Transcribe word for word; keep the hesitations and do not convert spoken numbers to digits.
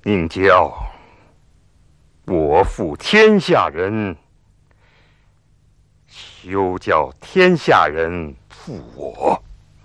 宁教我负天下人，休叫天下人负我。